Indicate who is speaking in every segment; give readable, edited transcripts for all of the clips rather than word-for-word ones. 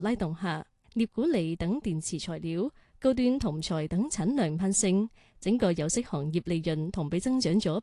Speaker 1: 拉動下，鎳鈷鋰等電池材料、高端銅材等產量攀升，整個有色行業利潤同比增長咗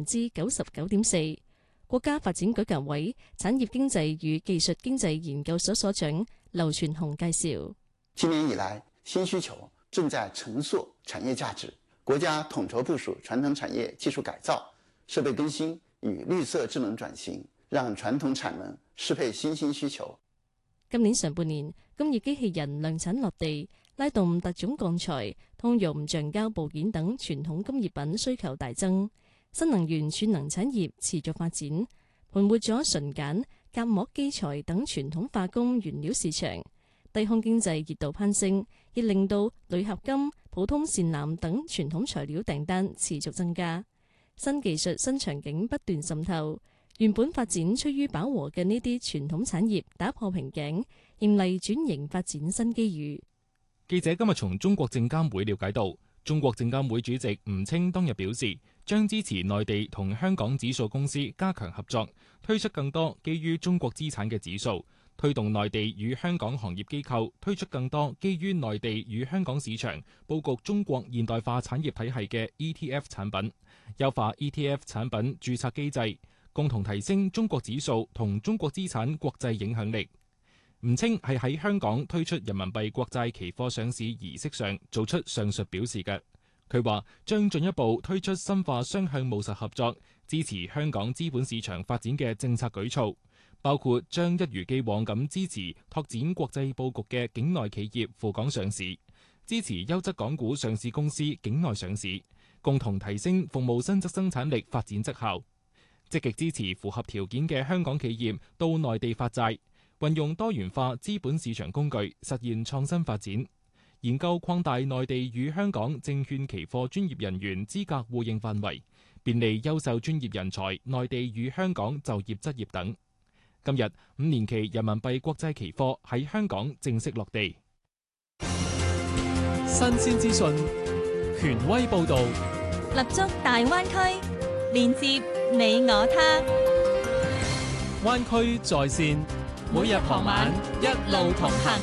Speaker 1: 99.4%。國家發展改革委產業經濟與技術經濟研究所所長劉全雄介紹：
Speaker 2: 今年以來，新需求正在重塑產業價值，國家統籌部署傳統產業技術改造、設備更新與綠色智能轉型，讓傳統產能適配新興需求。
Speaker 1: 今年上半年，工業機器人量產落地，拉動特種鋼材、通用橡膠部件等傳統工業品需求大增。新能源儲能產業持續發展，盤活咗純鹼、夾膜基材等傳統化工原料市場。低空經濟熱度攀升，亦令到鋁合金、普通線纜等傳統材料訂單持續增加。新技術、新場景不斷滲透。原本發展趨於飽和嘅呢啲傳統產業打破瓶頸，迎嚟轉型發展新機遇。
Speaker 3: 記者今日從中國證監會了解到，中國證監會主席吳清當日表示，將支持內地同香港指數公司加強合作，推出更多基於中國資產嘅指數，推動內地與香港行業機構推出更多基於內地與香港市場佈局中國現代化產業體系嘅 ETF 產品，優化 ETF 產品註冊機制，共同提升中國指數同中國資產國際影響力。吳清係喺香港推出人民幣國債期貨上市儀式上做出上述表示嘅。佢話將進一步推出深化雙向務實合作，支持香港資本市場發展嘅政策舉措，包括將一如既往咁支持拓展國際佈局嘅境內企業赴港上市，支持優質港股上市公司境內上市，共同提升服務新質生產力發展績效。積極支持符合條件嘅香港企業到內地發債，運用多元化資本市場工具實現創新發展。研究擴大內地與香港證券期貨專業人員資格互認範圍，便利優秀專業人才內地與香港就業執業等。今日5年期人民幣國際期貨喺香港正式落地。
Speaker 4: 新鮮資訊，權威報導，
Speaker 5: 立足大灣區，連接你我他。
Speaker 4: 灣區在線，每日傍晚一路同行。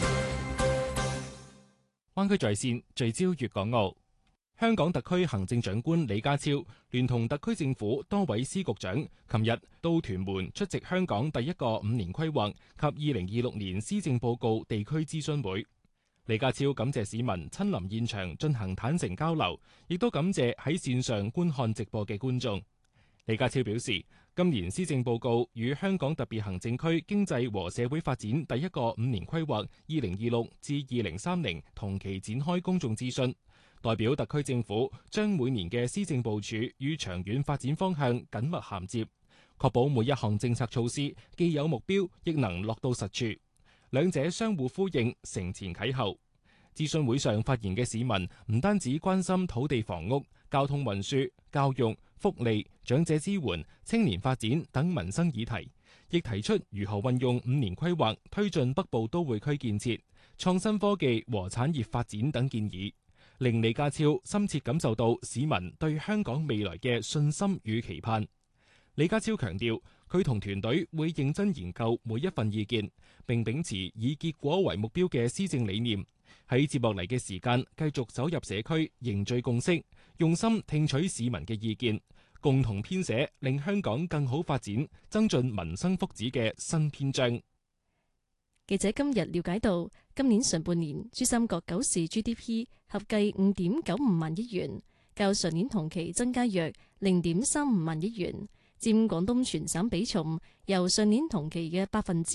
Speaker 3: 灣區在線聚焦粵港澳。香港特區行政長官李家超聯同特區政府多位司局長，琴日到屯門出席香港第一個5年規劃及2026年施政報告地區諮詢會。李家超感謝市民親臨現場進行坦誠交流，亦都感謝喺線上觀看直播嘅觀眾。李家超表示，今年施政報告與香港特別行政區經濟和社會發展第一個5年規劃2026至2030同期展開公眾諮詢，代表特區政府將每年嘅施政部署與長遠發展方向緊密銜接，確保每一項政策措施既有目標，亦能落到實處，兩者相互呼應，承前啟後。諮詢會上發言嘅市民唔單止關心土地房屋、交通運輸、教育、福利、長者支援、青年發展等民生議題，亦提出如何運用5年規劃推進北部都會區建設、創新科技和產業發展等建議，令李家超深切感受到市民對香港未來嘅信心與期盼。李家超強調，佢同團隊會認真研究每一份意見，並秉持以結果為目標嘅施政理念，喺接落嚟嘅時間繼續走入社區，凝聚共識，用心聽取市民嘅意見，共同編寫令香港更好發展、增進民生福祉嘅新篇章。
Speaker 1: 記者今日了解到，今年上半年珠三角9市 GDP 合計5.95萬億元，較上年同期增加約0.35萬億元，佔廣東全省比重由上年同期嘅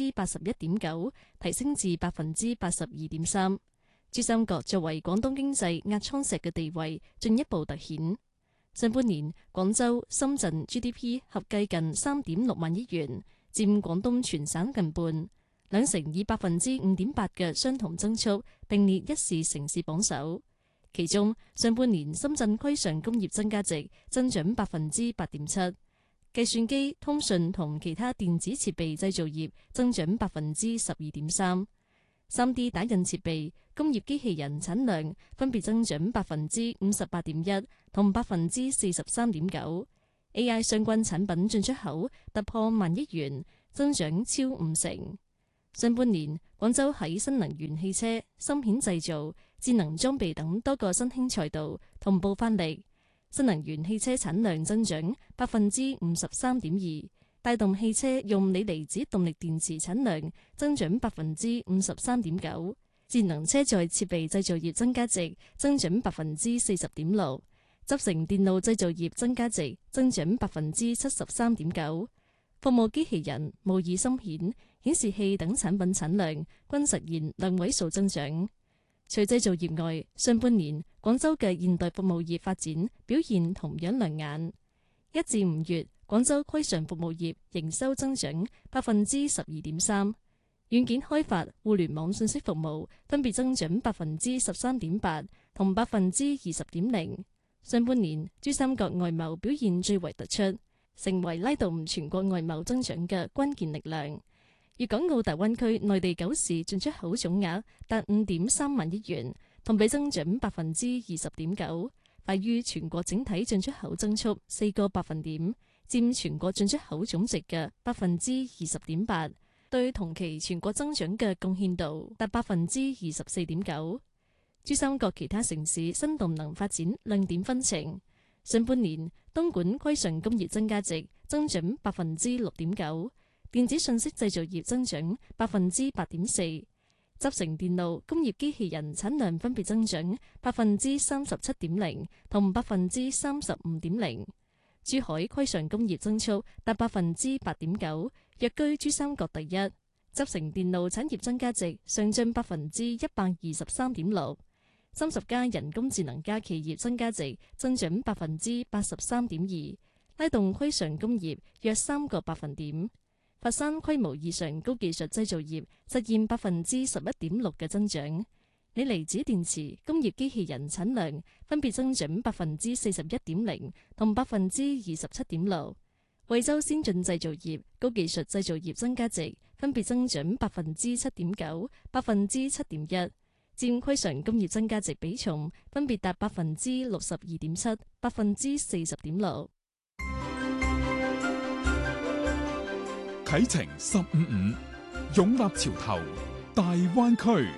Speaker 1: 81.9%提升至82.3%。珠三角作為廣東經濟壓艙石嘅地位進一步凸顯。上半年廣州、深圳 GDP 合計近3.6萬億元，佔廣東全省近半，兩城以5.8%嘅相同增速並列一市城市榜首。其中上半年深圳規上工業增加值增長8.7%，計算機、通訊同其他電子設備製造業增長12.3%。3D 打印設備、工業機器人產量分別增長58.1%同43.9%。AI 相關產品進出口突破1萬億元，增長超50%。 上半年，廣州喺新能源汽車、芯片製造、智能裝備等多個新興賽道同步發力，新能源汽車產量增長53.2%，帶動汽車用鋰離子動力電池產量增長53.9%，智能車載設備製造業增加值增長40.6%，集成電路製造業增加值增長73.9%，服務機器人、模擬芯片、顯示器等產品產量均實現兩位數增長。除製造業外，上半年廣州嘅現代服務業發展表現同樣亮眼。1至5月，廣州規常服務業營收增長12.3%，軟件開發、互聯網信息服務分別增長13.8%同20.0%。上半年，珠三角外貿表現最為突出，成為拉動全國外貿增長嘅關鍵力量。粵港澳大灣區內地9市進出口總額達5.3萬億元，同比增長20.9%，快於全國整體進出口增速4個百分點，佔全國進出口總值嘅20.8%，對同期全國增長嘅貢獻度達24.9%。珠三角其他城市新動能發展亮點紛呈。上半年，東莞規常工業增加值增長6.9%，電子信息製造業增長8.4%，集成電路、工業機器人產量分別增長37.0%同35.0%。珠海規常工業增速達8.9%，躍居珠三角第一。集成電路產業增加值上漲123.6%。30家人工智能加企業增加值增長83.2%，拉動規常工業約3個百分點。佛山規模以上高技術製造業實現11.6%嘅增長，鋰離子電池、工業機器人產量分別增長41.0%同27.6%。惠州先進製造業、高技術製造業增加值分別增長7.9%、7.1%，佔規常工業增加值比重分別達62.7%、40.6%。
Speaker 6: 啟程15.5，勇立潮頭，大灣區。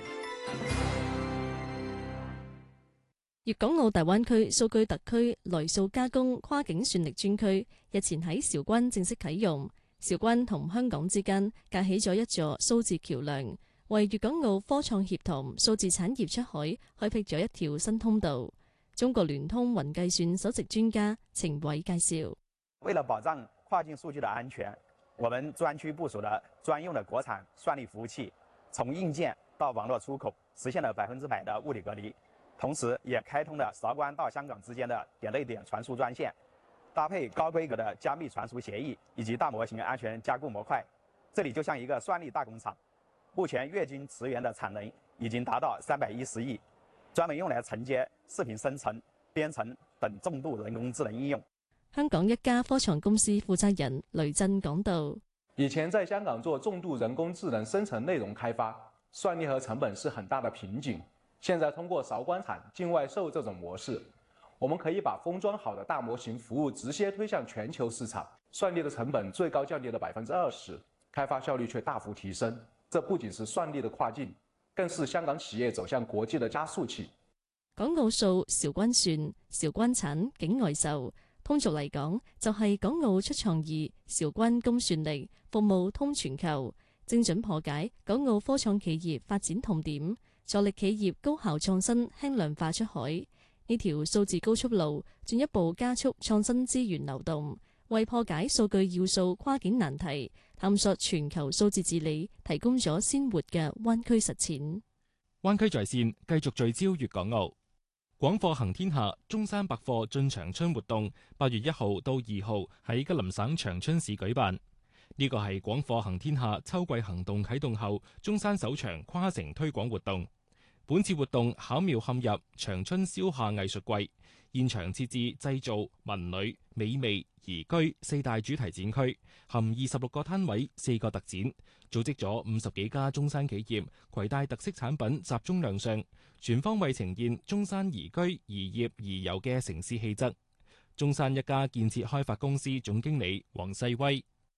Speaker 1: 粵港澳大灣區數據特區來數加工跨境算力專區日前喺韶關正式啟用，韶關同香港之間架起咗一座數字橋樑，為粵港澳科創協同數字產業出海開闢咗一條新通道。中國聯通雲計算首席專家程偉介紹，
Speaker 7: 為了保障跨境數據的安全，我們專區部署了專用的國產算力服務器，從硬件到網絡出口實現了100%的物理隔離，同時也開通了韶關到香港之間的點對點傳輸專線，搭配高規格的加密傳輸協議以及大模型安全加固模塊，這裡就像一個算力大工廠。目前月均磁源的產能已經達到310億，專門用來承接視頻生成、編程等重度人工智能應用。
Speaker 1: 香港一家科創公司負責人雷震講道：
Speaker 8: 以前在香港做重度人工智能生成內容開發，算力和成本是很大的瓶頸。現在通過韶關廠境外售這種模式，我們可以把封裝好的大模型服務直接推向全球市場，算力的成本最高降低了20%，開發效率卻大幅提升。這不僅是算力的跨境，更是香港企業走向國際的加速器。
Speaker 1: 港澳數、韶關算、韶關產、境外售，通俗嚟講就係港澳出創意，韶關供算力，服務通全球，精準破解港澳科創企業發展痛點，助力企業高效創新、輕量化出海。呢條數字高速路進一步加速創新資源流動，為破解數據要素跨境難題，探索全球數字治理，提供咗鮮活嘅灣區實踐。
Speaker 3: 灣區在線繼續聚焦粵港澳。廣貨行天下中山百貨進長春活動8月1號到2號喺吉林省長春市舉辦。呢個係廣貨行天下秋季行動啟動後中山首場跨城推廣活動。本次活動巧妙嵌入長春消夏藝術季，現場設置製造、文旅、美味、宜居4大主題展區，含26個攤位、4個特展，組織咗50幾家中山企業，攜帶特色產品集中亮相，全方位呈現中山宜居、宜業、宜遊嘅城市氣質。中山一家建設開發公司總經理黃世威：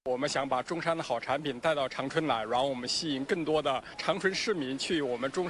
Speaker 9: 我们想把中山的好产品带到长春来，然后我们吸引更多的长春市民去我们中山